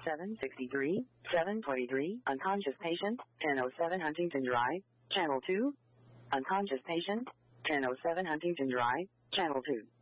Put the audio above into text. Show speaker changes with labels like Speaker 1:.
Speaker 1: 763, 723, unconscious patient, 1007 Huntington Drive, Channel 2. Unconscious patient, 1007 Huntington Drive, Channel 2.